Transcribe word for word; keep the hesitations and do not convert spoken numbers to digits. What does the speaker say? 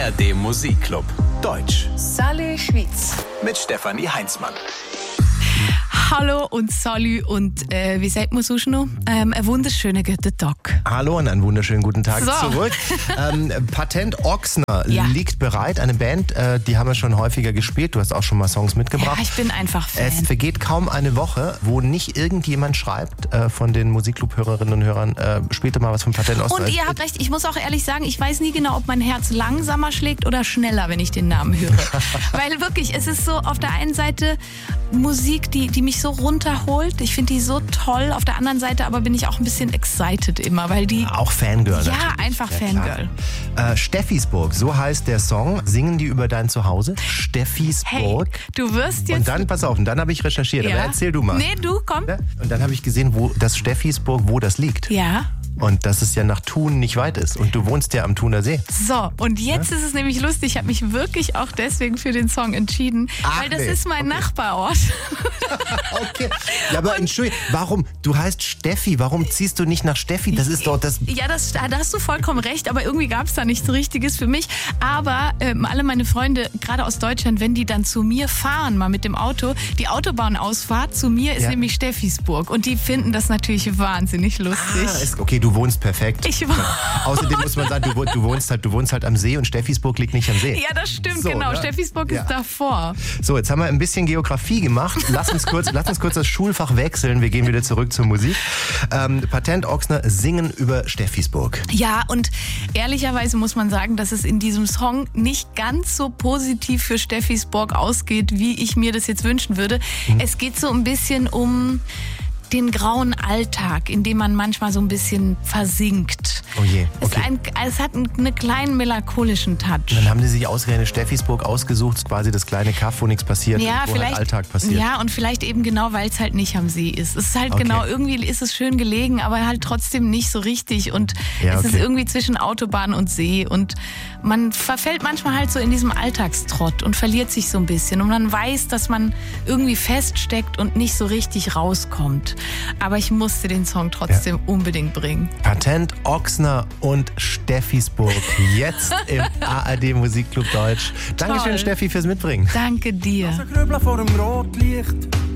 R D Musikclub Deutsch. Salut Schweiz. Mit Stefanie Heinzmann. Hallo und Salü und äh, wie sagt man sonst noch? Ähm, einen wunderschönen guten Tag. Hallo und einen wunderschönen guten Tag So. zurück. ähm, Patent Ochsner Ja. liegt bereit. Eine Band, äh, die haben wir schon häufiger gespielt. Du hast auch schon mal Songs mitgebracht. Ja, ich bin einfach Fan. Es vergeht kaum eine Woche, wo nicht irgendjemand schreibt äh, von den Musikclub-Hörerinnen und Hörern, äh, spielt doch mal was von Patent Ochsner. Und ihr habt recht, ich muss auch ehrlich sagen, ich weiß nie genau, ob mein Herz langsamer schlägt oder schneller, wenn ich den Namen höre. Weil wirklich, es ist so auf der einen Seite Musik, die, die mich so runterholt. Ich finde die so toll. Auf der anderen Seite aber bin ich auch ein bisschen excited immer, weil die... Auch Fangirl. Ja, natürlich. einfach Ja, Fangirl. klar. Äh, Steffisburg, so heißt der Song. Singen die über dein Zuhause? Hey, Steffisburg. du wirst jetzt... Und dann, pass auf, und dann habe ich recherchiert. Aber erzähl du mal. Nee, du, komm. Ja? Und dann habe ich gesehen, wo das Steffisburg, wo das liegt. Ja. Und dass es ja nach Thun nicht weit ist. Und du wohnst ja am Thuner See. So, und jetzt ist es nämlich lustig. Ich habe mich wirklich auch deswegen für den Song entschieden, Ach, weil das nee. ist mein Okay. Nachbarort. Okay. Ja, aber Entschuldigung, warum? Du heißt Steffi, warum ziehst du nicht nach Steffi? Das ist doch das... Ja, das, da hast du vollkommen recht, aber irgendwie gab es da nichts Richtiges für mich. Aber ähm, alle meine Freunde, gerade aus Deutschland, wenn die dann zu mir fahren, mal mit dem Auto, die Autobahnausfahrt zu mir ist Ja. nämlich Steffisburg. Und die finden das natürlich wahnsinnig lustig. Ah, ist, okay, du wohnst perfekt. Ich war. Außerdem muss man sagen, du, wo- du, wohnst halt, du wohnst halt am See und Steffisburg liegt nicht am See. Ja, das stimmt, So, genau. ne? Steffisburg Ja. ist davor. So, jetzt haben wir ein bisschen Geografie gemacht. Lass uns kurz, lass uns kurz das Schulfach wechseln. Wir gehen wieder zurück zur Musik. Ähm, Patent Ochsner singen über Steffisburg. Ja, und ehrlicherweise muss man sagen, dass es in diesem Song nicht ganz so positiv für Steffisburg ausgeht, wie ich mir das jetzt wünschen würde. Mhm. Es geht so ein bisschen um den grauen Alltag, in dem man manchmal so ein bisschen versinkt. Oh je, Es, okay. ein, es hat einen, einen kleinen melancholischen Touch. Dann haben die sich ausgerechnet Steffisburg ausgesucht, quasi das kleine Kaff, wo nichts passiert, Ja, wo vielleicht, halt Alltag passiert. ja, und vielleicht eben genau, weil es halt nicht am See ist. Es ist halt Okay. genau, irgendwie ist es schön gelegen, aber halt trotzdem nicht so richtig. Und Ja, es ist okay. irgendwie zwischen Autobahn und See. Und man verfällt manchmal halt so in diesem Alltagstrott und verliert sich so ein bisschen. Und man weiß, dass man irgendwie feststeckt und nicht so richtig rauskommt. Aber ich musste den Song trotzdem unbedingt bringen. Patent Ochsner und Steffisburg. Jetzt im A R D Musikclub Deutsch. Dankeschön, Toll. Steffi, fürs Mitbringen. Danke dir. Grübeln vor dem Rotlicht,